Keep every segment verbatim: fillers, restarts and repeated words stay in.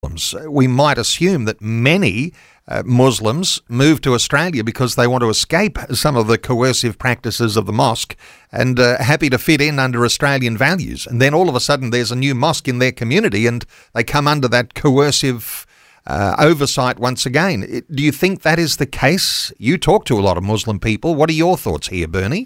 Muslims. We might assume that many uh, Muslims move to Australia because they want to escape some of the coercive practices of the mosque and uh, happy to fit in under Australian values. And then all of a sudden there's a new mosque in their community and they come under that coercive uh, oversight once again. It, do you think that is the case? You talk to a lot of Muslim people. What are your thoughts here, Bernie?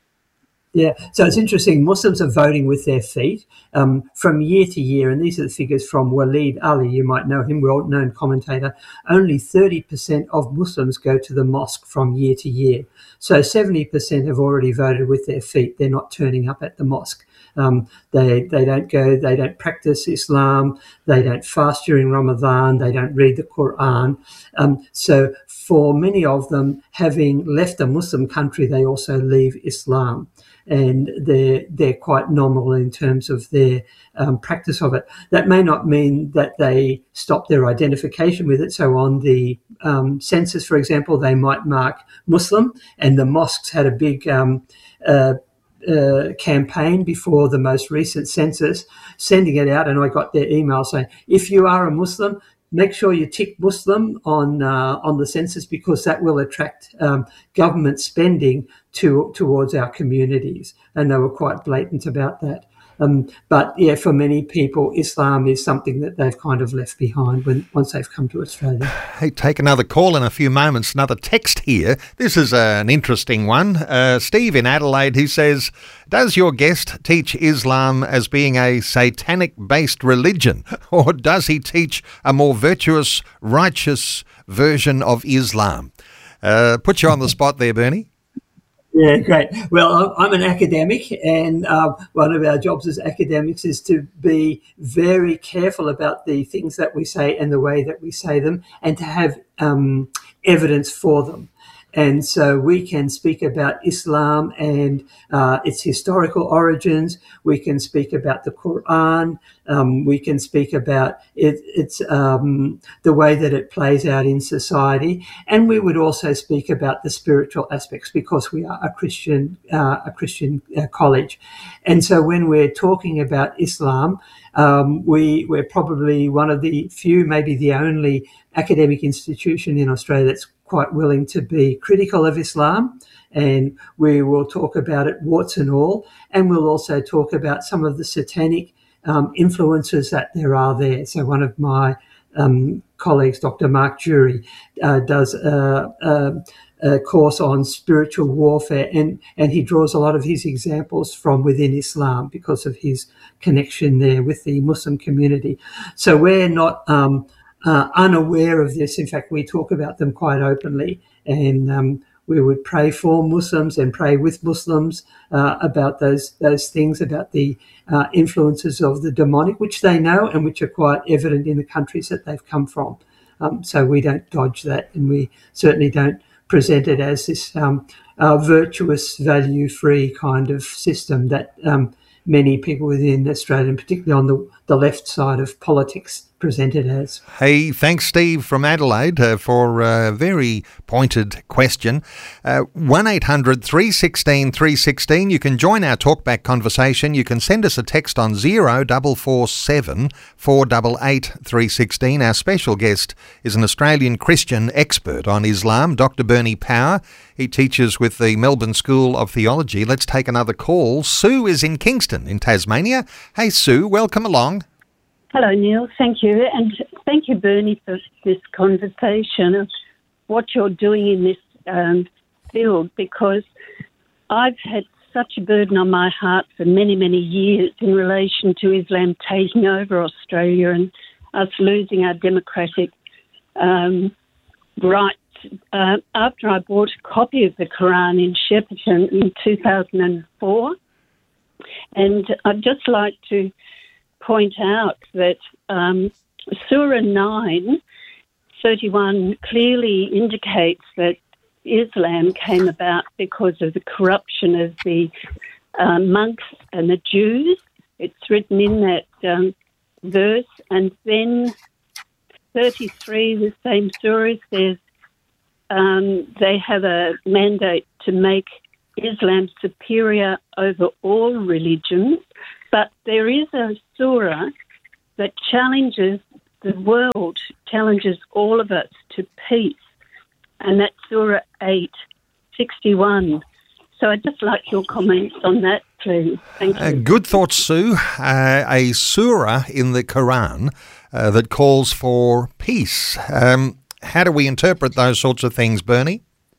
Yeah, so it's interesting. Muslims are voting with their feet um, from year to year, and these are the figures from Waleed Ali. You might know him, well-known commentator. Only thirty percent of Muslims go to the mosque from year to year. So seventy percent have already voted with their feet. They're not turning up at the mosque. Um, they they don't go, they don't practice Islam, they don't fast during Ramadan, they don't read the Quran. Um, so for many of them, having left a Muslim country, they also leave Islam. And they're, they're quite nominal in terms of their um, practice of it. That may not mean that they stop their identification with it. So on the um, census, for example, they might mark Muslim, and the mosques had a big um, uh, uh, campaign before the most recent census, sending it out, and I got their email saying, if you are a Muslim, make sure you tick Muslim on uh, on the census, because that will attract um, government spending to towards our communities. And they were quite blatant about that. Um, but yeah, for many people, Islam is something that they've kind of left behind when once they've come to Australia. Hey, take another call in a few moments. Another text here. This is uh, an interesting one. Uh, Steve in Adelaide, who says, does your guest teach Islam as being a satanic-based religion, or does he teach a more virtuous, righteous version of Islam? Uh, put you on the spot there, Bernie. Yeah, great. Well, I'm an academic, and uh, one of our jobs as academics is to be very careful about the things that we say and the way that we say them, and to have um, evidence for them. And so we can speak about Islam and uh, its historical origins. We can speak about the Quran. Um, we can speak about it, its um, the way that it plays out in society. And we would also speak about the spiritual aspects, because we are a Christian uh, a Christian uh, college. And so when we're talking about Islam, um, we we're probably one of the few, maybe the only academic institution in Australia that's quite willing to be critical of Islam, and we will talk about it warts and all, and we'll also talk about some of the satanic um, influences that there are there. So one of my um, colleagues, Doctor Mark Jury, uh, does a, a, a course on spiritual warfare, and, and he draws a lot of his examples from within Islam because of his connection there with the Muslim community. So we're not Um, Uh, unaware of this. In fact, we talk about them quite openly, and um, we would pray for Muslims and pray with Muslims uh, about those those things, about the uh, influences of the demonic, which they know and which are quite evident in the countries that they've come from. Um, so we don't dodge that, and we certainly don't present it as this um, uh, virtuous, value-free kind of system that um, many people within Australia, particularly on the, the left side of politics, presented as. Hey, thanks, Steve from Adelaide, uh, for a very pointed question. Uh, one eight hundred three one six three one six. You can join our talkback conversation. You can send us a text on zero four four seven four eight eight three one six. Our special guest is an Australian Christian expert on Islam, Doctor Bernie Power. He teaches with the Melbourne School of Theology. Let's take another call. Sue is in Kingston in Tasmania. Hey, Sue, welcome along. Hello, Neil. Thank you. And thank you, Bernie, for this conversation of what you're doing in this um, field, because I've had such a burden on my heart for many, many years in relation to Islam taking over Australia and us losing our democratic um, rights. Uh, after I bought a copy of the Quran in Shepparton in two thousand four, and I'd just like to point out that um, Surah nine thirty-one clearly indicates that Islam came about because of the corruption of the uh, monks and the Jews. It's written in that um, verse. And then thirty-three, the same surah, says um, they have a mandate to make Islam superior over all religions. But there is a surah that challenges the world challenges all of us to peace, and that's Surah eight sixty-one. So I'd just like your comments on that, please. Thank you. Uh, good thoughts, Sue. Uh, a surah in the Quran uh, that calls for peace. Um, how do we interpret those sorts of things, Bernie?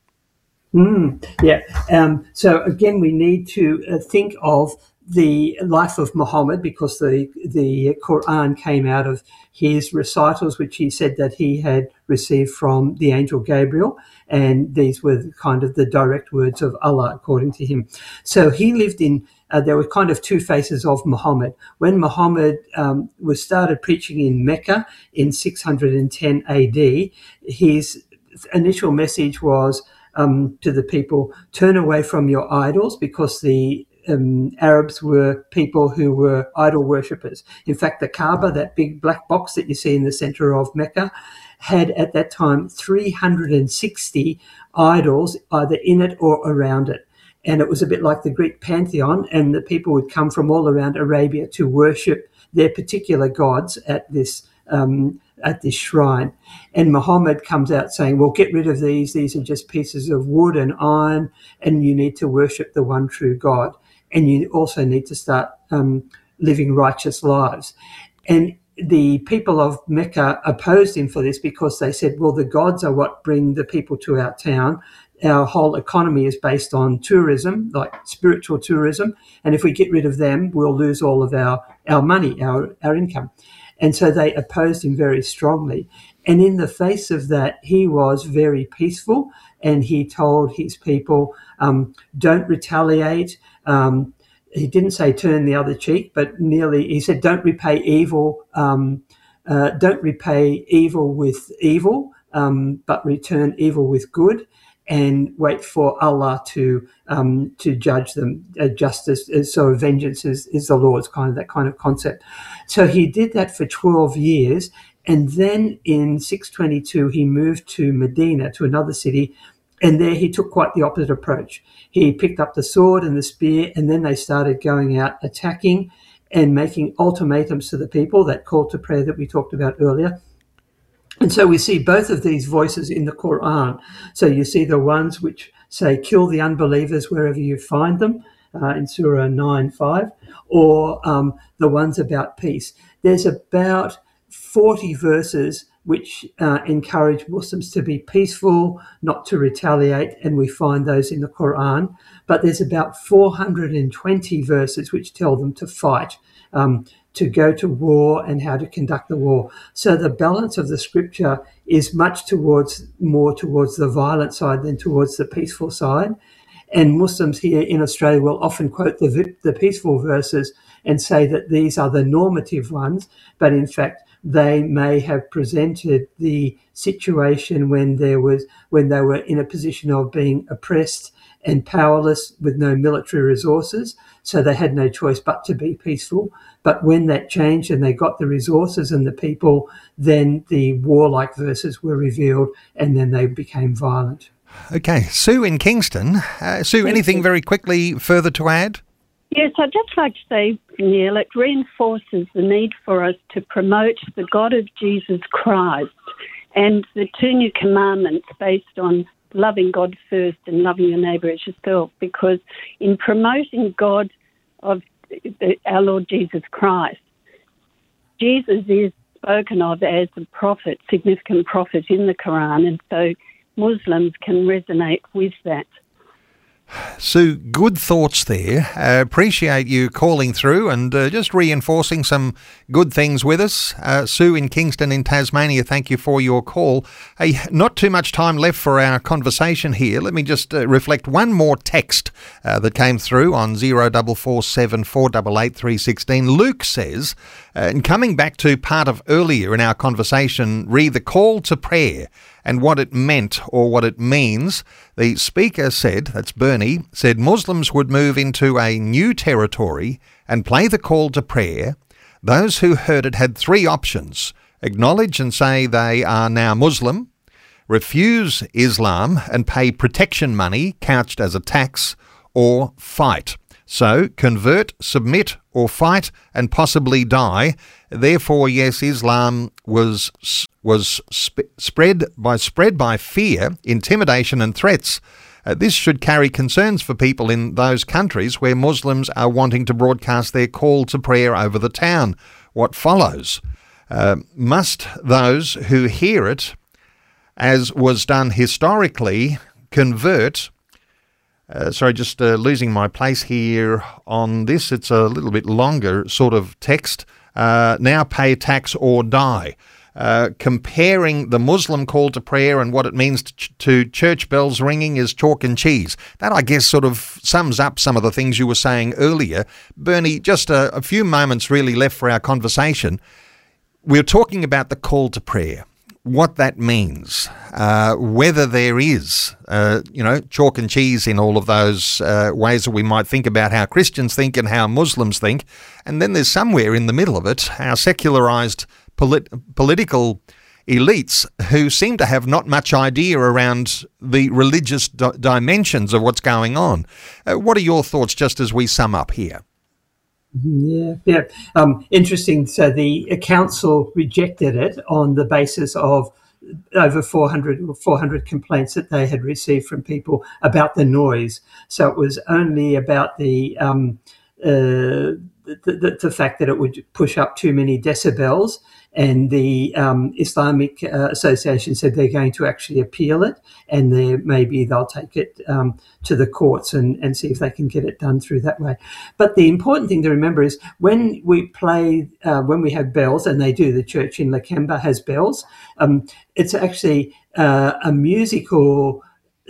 Mm, yeah. Um, so again, we need to uh, think of the life of Muhammad, because the the Quran came out of his recitals, which he said that he had received from the angel Gabriel, and these were kind of the direct words of Allah, according to him. So he lived in, uh, there were kind of two faces of Muhammad. When Muhammad um, was started preaching in Mecca in six hundred ten A D, his initial message was um, to the people, turn away from your idols, because the Um, Arabs were people who were idol worshippers. In fact, the Kaaba, that big black box that you see in the center of Mecca, had at that time three hundred sixty idols either in it or around it. And it was a bit like the Greek pantheon, and the people would come from all around Arabia to worship their particular gods at this um, at this shrine. And Muhammad comes out saying, well, get rid of these. These are just pieces of wood and iron, and you need to worship the one true God. And you also need to start um, living righteous lives. And the people of Mecca opposed him for this, because they said, well, the gods are what bring the people to our town. Our whole economy is based on tourism, like spiritual tourism. And if we get rid of them, we'll lose all of our, our money, our, our income. And so they opposed him very strongly. And in the face of that, he was very peaceful, and he told his people, um, don't retaliate. Um, he didn't say turn the other cheek, but nearly, he said, don't repay evil, um, uh, don't repay evil with evil, um, but return evil with good, and wait for Allah to um, to judge them. Uh, justice, uh, so vengeance is, is the Lord's, kind of that kind of concept. So he did that for twelve years, and then in six twenty-two he moved to Medina, to another city, and there he took quite the opposite approach. He picked up the sword and the spear, and then they started going out attacking and making ultimatums to the people, that call to prayer that we talked about earlier. And so we see both of these voices in the Quran. So you see the ones which say, kill the unbelievers wherever you find them, uh, in Surah nine five, or um, the ones about peace. There's about forty verses which uh, encourage Muslims to be peaceful, not to retaliate, and we find those in the Quran. But there's about four hundred twenty verses which tell them to fight, um, to go to war, and how to conduct the war. So the balance of the scripture is much towards, more towards the violent side than towards the peaceful side. And Muslims here in Australia will often quote the, the peaceful verses and say that these are the normative ones, but in fact they may have presented the situation when there was when they were in a position of being oppressed and powerless with no military resources, so they had no choice but to be peaceful. But when that changed and they got the resources and the people, then the warlike verses were revealed, and then they became violent. Okay, Sue in Kingston. Uh, Sue, anything very quickly further to add? Yes, I'd just like to say, Neil, it reinforces the need for us to promote the God of Jesus Christ and the two new commandments based on loving God first and loving your neighbour as yourself, because in promoting God of our Lord Jesus Christ, Jesus is spoken of as a prophet, significant prophet in the Quran, and so Muslims can resonate with that. Sue, good thoughts there. Uh, appreciate you calling through and uh, just reinforcing some good things with us. Uh, Sue in Kingston in Tasmania, thank you for your call. Hey, not too much time left for our conversation here. Let me just uh, reflect one more text uh, that came through on zero four four seven, four eight eight, three one six. Luke says, uh, and coming back to part of earlier in our conversation, read the call to prayer and what it meant or what it means. The speaker said, that's Bernie, said Muslims would move into a new territory and play the call to prayer. Those who heard it had three options: acknowledge and say they are now Muslim, refuse Islam and pay protection money couched as a tax, or fight. So, convert, submit, or fight, and possibly die. Therefore, yes, Islam was was sp- spread by spread by fear, intimidation, and threats. Uh, this should carry concerns for people in those countries where Muslims are wanting to broadcast their call to prayer over the town. What follows? Uh, must those who hear it, as was done historically, convert? Uh, sorry, just uh, losing my place here on this. It's a little bit longer sort of text. Uh, now pay tax or die. Uh, comparing the Muslim call to prayer and what it means to, ch- to church bells ringing is chalk and cheese. That, I guess, sort of sums up some of the things you were saying earlier. Bernie, just a, a few moments really left for our conversation. We're talking about the call to prayer, what that means, uh, whether there is, uh, you know, chalk and cheese in all of those uh, ways that we might think about how Christians think and how Muslims think. And then there's somewhere in the middle of it, our secularised Polit- political elites who seem to have not much idea around the religious d- dimensions of what's going on. Uh, what are your thoughts just as we sum up here? Yeah, yeah. Um, interesting. So the council rejected it on the basis of over four hundred or four hundred complaints that they had received from people about the noise. So it was only about the um, uh, the, the, the fact that it would push up too many decibels. And the um, Islamic uh, Association said they're going to actually appeal it, and maybe they'll take it um, to the courts and, and see if they can get it done through that way. But the important thing to remember is when we play, uh, when we have bells, and they do, the church in Lakemba has bells, um, it's actually uh, a musical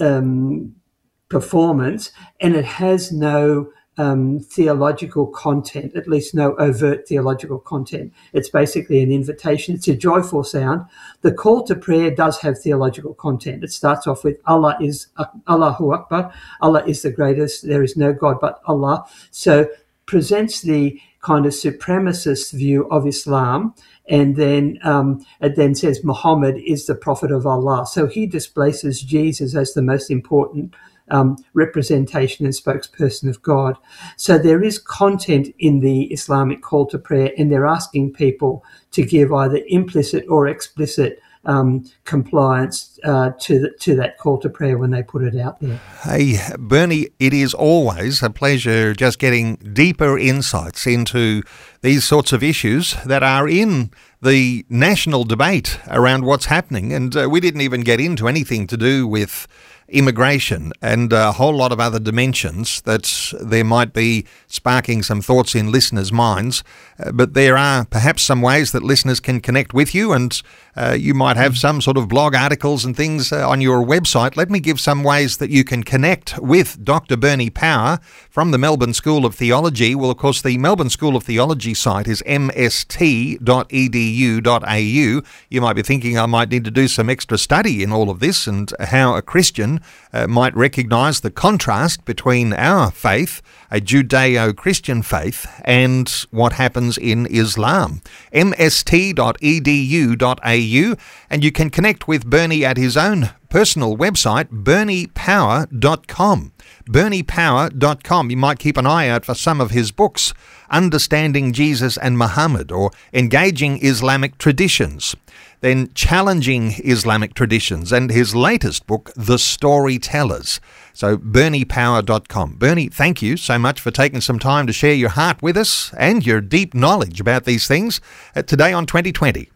um, performance, and it has no Um, theological content, at least no overt theological content. It's basically an invitation. It's a joyful sound. The call to prayer does have theological content. It starts off with Allah is Allahu Akbar. Allah is the greatest. There is no God but Allah. So presents the kind of supremacist view of Islam, and then um, it then says Muhammad is the prophet of Allah. So he displaces Jesus as the most important Um, representation and spokesperson of God. So there is content in the Islamic call to prayer, and they're asking people to give either implicit or explicit um, compliance uh, to the, to that call to prayer when they put it out there. Hey, Bernie, it is always a pleasure just getting deeper insights into these sorts of issues that are in the national debate around what's happening. And uh, we didn't even get into anything to do with immigration and a whole lot of other dimensions that there might be sparking some thoughts in listeners' minds. Uh, but there are perhaps some ways that listeners can connect with you, and uh, you might have some sort of blog articles and things uh, on your website. Let me give some ways that you can connect with Doctor Bernie Power from the Melbourne School of Theology. Well, of course, the Melbourne School of Theology site is m s t dot e d u dot a u. You might be thinking I might need to do some extra study in all of this and how a Christian uh, might recognise the contrast between our faith, a Judeo-Christian faith, and what happens in Islam. m s t dot e d u dot a u, and you can connect with Bernie at his own personal website, bernie power dot com. bernie power dot com. You might keep an eye out for some of his books, Understanding Jesus and Muhammad, or Engaging Islamic Traditions, then Challenging Islamic Traditions, and his latest book, The Storytellers. So bernie power dot com. Bernie, thank you so much for taking some time to share your heart with us and your deep knowledge about these things uh, today on twenty twenty.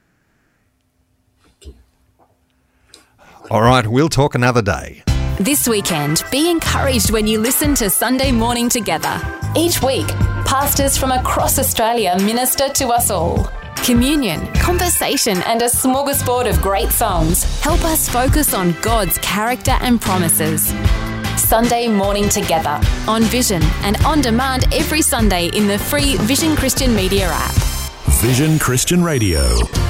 All right, we'll talk another day. This weekend, be encouraged when you listen to Sunday Morning Together. Each week, pastors from across Australia minister to us all. Communion, conversation, and a smorgasbord of great songs help us focus on God's character and promises. Sunday Morning Together on Vision and on demand every Sunday in the free Vision Christian Media app. Vision Christian Radio.